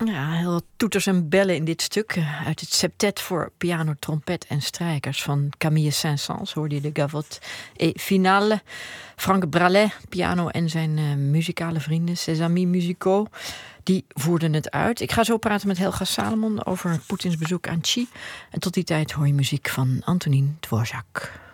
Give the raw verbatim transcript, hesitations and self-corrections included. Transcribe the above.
Ja, heel wat toeters en bellen in dit stuk. Uit het septet voor piano, trompet en strijkers van Camille Saint-Saëns hoorde je de Gavotte et Finale. Frank Bralet, piano en zijn uh, muzikale vrienden, ses amis musicaux, die voerden het uit. Ik ga zo praten met Helga Salomon over Poetins bezoek aan Xi. En tot die tijd hoor je muziek van Antonín Dvořák.